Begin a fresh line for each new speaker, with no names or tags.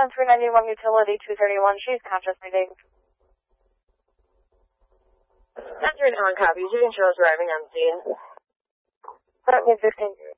10 391 utility 231. She's conscious reading.
10 391 copy. Shooting Charles arriving on scene.
1315.